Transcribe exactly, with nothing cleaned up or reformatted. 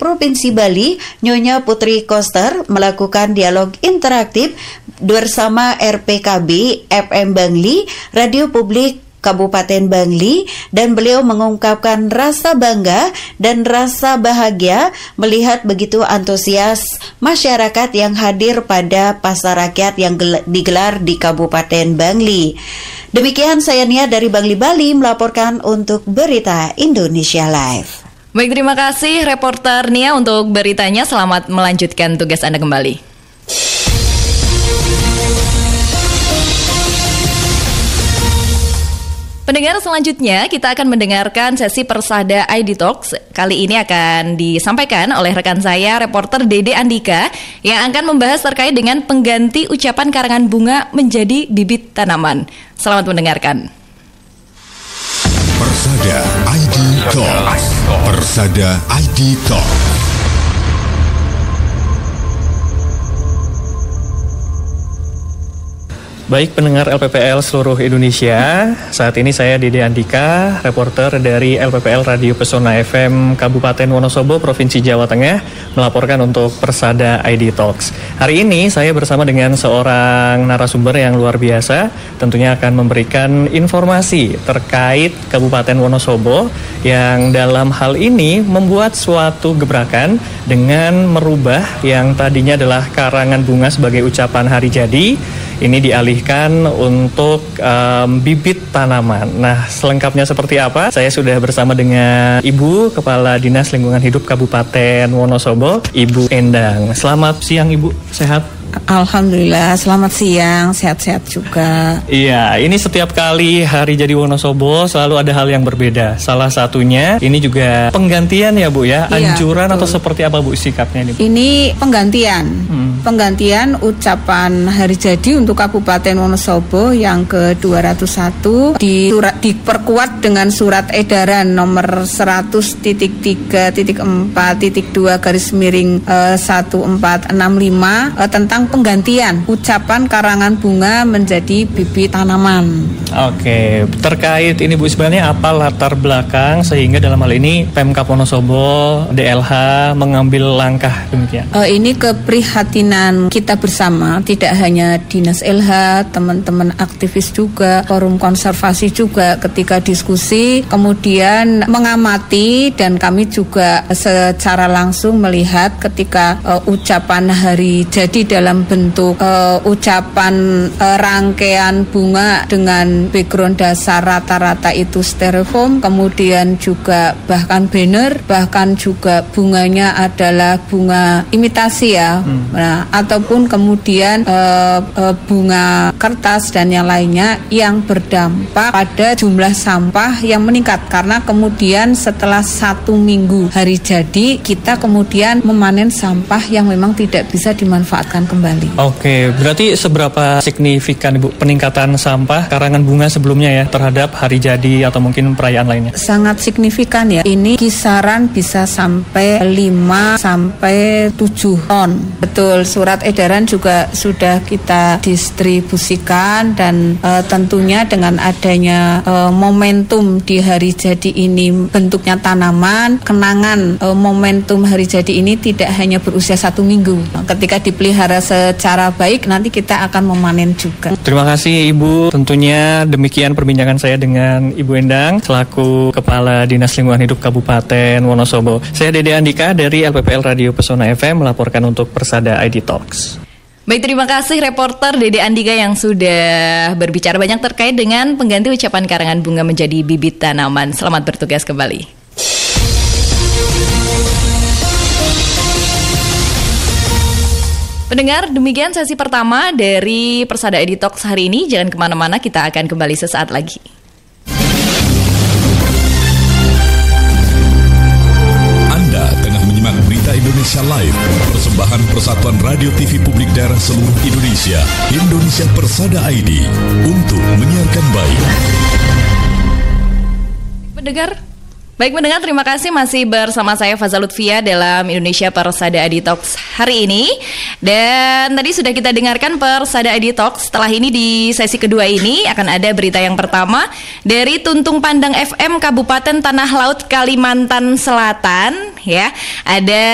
Provinsi Bali, Nyonya Putri Koster, melakukan dialog interaktif bersama R P K B F M Bangli, Radio Publik Kabupaten Bangli, dan beliau mengungkapkan rasa bangga dan rasa bahagia melihat begitu antusias masyarakat yang hadir pada pasar rakyat yang digelar di Kabupaten Bangli. Demikian saya Nia dari Bangli, Bali melaporkan untuk Berita Indonesia Live. Baik, terima kasih reporter Nia untuk beritanya. Selamat melanjutkan tugas Anda kembali. Pendengar, selanjutnya kita akan mendengarkan sesi Persada I D Talks. Kali ini akan disampaikan oleh rekan saya, reporter Dede Andika, yang akan membahas terkait dengan pengganti ucapan karangan bunga menjadi bibit tanaman. Selamat mendengarkan. Persada I D Talks. Persada I D Talks. Baik pendengar L P P L seluruh Indonesia, saat ini saya Dede Andika, reporter dari L P P L Radio Pesona F M Kabupaten Wonosobo, Provinsi Jawa Tengah, melaporkan untuk Persada I D Talks. Hari ini saya bersama dengan seorang narasumber yang luar biasa, tentunya akan memberikan informasi terkait Kabupaten Wonosobo yang dalam hal ini membuat suatu gebrakan dengan merubah yang tadinya adalah karangan bunga sebagai ucapan hari jadi, ini dialihkan untuk um, bibit tanaman. Nah, selengkapnya seperti apa? Saya sudah bersama dengan Ibu Kepala Dinas Lingkungan Hidup Kabupaten Wonosobo, Ibu Endang. Selamat siang, Ibu. Sehat? Alhamdulillah, selamat siang, sehat-sehat juga. Iya, ini setiap kali hari jadi Wonosobo selalu ada hal yang berbeda. Salah satunya ini juga penggantian ya Bu ya, iya, anjuran betul. Atau seperti apa Bu sikapnya ini? Bu? Ini penggantian, hmm. penggantian ucapan hari jadi untuk Kabupaten Wonosobo yang ke dua ratus satu di surat, diperkuat dengan surat edaran nomor seratus titik tiga titik empat titik dua garis miring eh, seribu empat ratus enam puluh lima eh, tentang penggantian ucapan karangan bunga menjadi bibit tanaman. Oke, terkait ini Bu, sebenarnya apa latar belakang sehingga dalam hal ini Pemkab Wonosobo, D L H mengambil langkah demikian? Uh, ini keprihatinan kita bersama, tidak hanya Dinas L H, teman-teman aktivis juga, forum konservasi juga ketika diskusi, kemudian mengamati dan kami juga secara langsung melihat ketika uh, ucapan hari jadi dalam bentuk uh, ucapan uh, rangkaian bunga dengan background dasar rata-rata itu styrofoam, kemudian juga bahkan banner, bahkan juga bunganya adalah bunga imitasi ya, hmm. nah, ataupun kemudian uh, uh, bunga kertas dan yang lainnya yang berdampak pada jumlah sampah yang meningkat karena kemudian setelah satu minggu hari jadi kita kemudian memanen sampah yang memang tidak bisa dimanfaatkan kembali. Oke, berarti seberapa signifikan Ibu peningkatan sampah karangan bunga sebelumnya ya terhadap hari jadi atau mungkin perayaan lainnya? Sangat signifikan ya. Ini kisaran bisa sampai lima sampai tujuh ton. Betul, surat edaran juga sudah kita distribusikan dan e, tentunya dengan adanya e, momentum di hari jadi ini bentuknya tanaman, kenangan e, momentum hari jadi ini tidak hanya berusia satu minggu. Ketika dipelihara secara baik nanti kita akan memanen juga. Terima kasih Ibu. Tentunya demikian perbincangan saya dengan Ibu Endang selaku Kepala Dinas Lingkungan Hidup Kabupaten Wonosobo. Saya Dede Andika dari L P P L Radio Pesona F M melaporkan untuk Persada I D Talks. Baik, terima kasih reporter Dede Andika yang sudah berbicara banyak terkait dengan pengganti ucapan karangan bunga menjadi bibit tanaman. Selamat bertugas kembali. Pendengar, demikian sesi pertama dari Persada I D Talks hari ini. Jangan kemana-mana, kita akan kembali sesaat lagi. Anda tengah menyimak Berita Indonesia Live, persembahan Persatuan Radio T V Publik Daerah seluruh Indonesia, Indonesia Persada I D, untuk menyiarkan baik. Pendengar, baik mendengar, terima kasih masih bersama saya Faza Lutfia dalam Indonesia Persada I D Talks hari ini. Dan tadi sudah kita dengarkan Persada I D Talks. Setelah ini di sesi kedua ini akan ada berita yang pertama dari Tuntung Pandang F M Kabupaten Tanah Laut Kalimantan Selatan ya. Ada